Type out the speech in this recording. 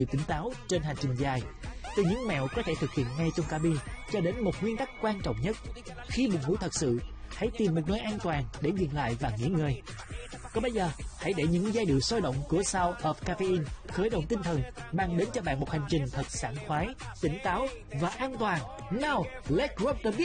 tỉnh táo trên hành trình dài. Từ những mẹo có thể thực hiện ngay trong cabin cho đến một nguyên tắc quan trọng nhất: khi buồn ngủ thật sự, hãy tìm một nơi an toàn để dừng lại và nghỉ ngơi. Còn bây giờ, hãy để những giai điệu sôi động của Sound of Caffeine khởi động tinh thần, mang đến cho bạn một hành trình thật sảng khoái, tỉnh táo và an toàn. Now, let's rock the beat!